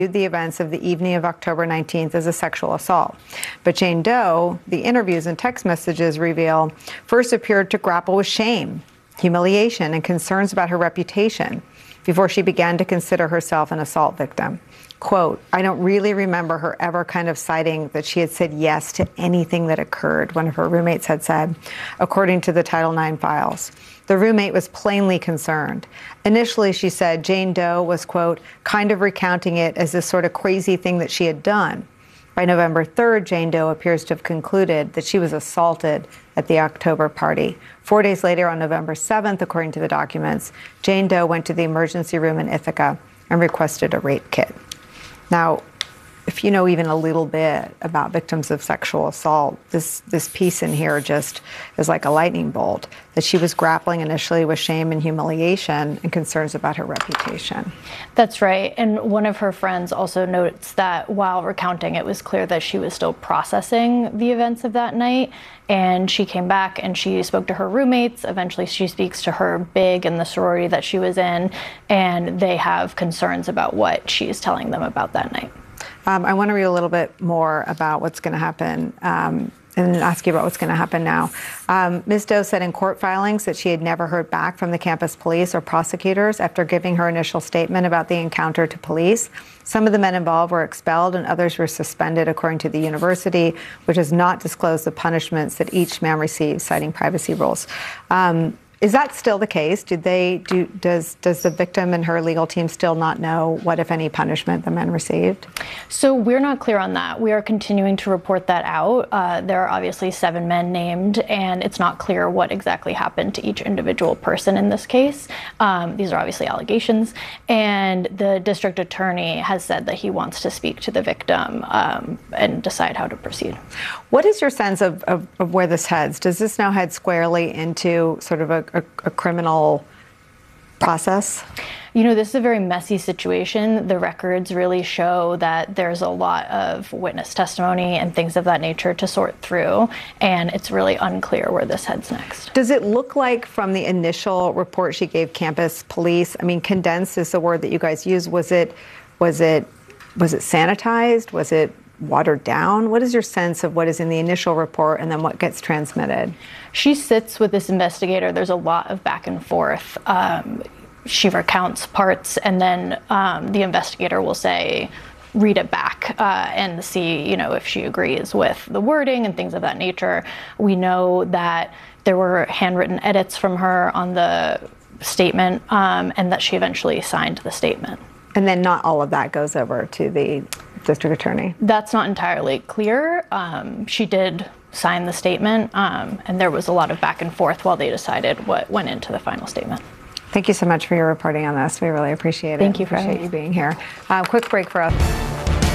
the events of the evening of October 19th as a sexual assault. But Jane Doe, the interviews and text messages reveal, first appeared to grapple with shame, humiliation, and concerns about her reputation before she began to consider herself an assault victim. Quote, I don't really remember her ever kind of citing that she had said yes to anything that occurred, one of her roommates had said, according to the Title IX files. The roommate was plainly concerned. Initially, she said Jane Doe was, quote, kind of recounting it as this sort of crazy thing that she had done. By November 3rd, Jane Doe appears to have concluded that she was assaulted at the October party. 4 days later, on November 7th, according to the documents, Jane Doe went to the emergency room in Ithaca and requested a rape kit. Now, if you know even a little bit about victims of sexual assault, this piece in here just is like a lightning bolt, that she was grappling initially with shame and humiliation and concerns about her reputation. That's right. And one of her friends also notes that while recounting, it was clear that she was still processing the events of that night. And she came back and she spoke to her roommates. Eventually, she speaks to her big and the sorority that she was in, and they have concerns about what she's telling them about that night. I want to read a little bit more about what's going to happen and ask you about what's going to happen now. Ms. Doe said in court filings that she had never heard back from the campus police or prosecutors after giving her initial statement about the encounter to police. Some of the men involved were expelled and others were suspended, according to the university, which has not disclosed the punishments that each man received, citing privacy rules. Is that still the case? Does the victim and her legal team still not know what, if any, punishment the men received? So we're not clear on that. We are continuing to report that out. There are obviously 7 men named, and it's not clear what exactly happened to each individual person in this case. These are obviously allegations. And the district attorney has said that he wants to speak to the victim and decide how to proceed. What is your sense of where this heads? Does this now head squarely into sort of a criminal process? You know, this is a very messy situation. The records really show that there's a lot of witness testimony and things of that nature to sort through, and it's really unclear where this heads next. Does it look like from the initial report she gave campus police, I mean, condensed is the word that you guys use, was it sanitized? Was it watered down? What is your sense of what is in the initial report and then what gets transmitted? She sits with this investigator. There's a lot of back and forth. She recounts parts, and then the investigator will say, read it back and see, you know, if she agrees with the wording and things of that nature. We know that there were handwritten edits from her on the statement and that she eventually signed the statement. And then not all of that goes over to the district attorney? That's not entirely clear. She did sign the statement, and there was a lot of back and forth while they decided what went into the final statement. Thank you so much for your reporting on this. We really appreciate it. Thank you for appreciate you being here. Quick break for us.